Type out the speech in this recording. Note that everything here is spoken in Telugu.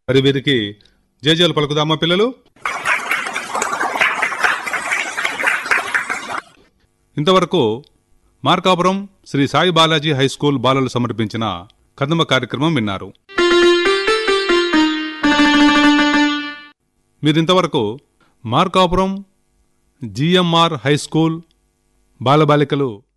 మరి వీరికి జేజేలు పలుకుదామా పిల్లలు? ఇంతవరకు మార్కాపురం శ్రీ సాయి బాలాజీ హైస్కూల్ బాలలు సమర్పించిన కదంబ కార్యక్రమం విన్నారు. మీరింతవరకు మార్కాపురం జిఎంఆర్ హైస్కూల్ బాలబాలికలు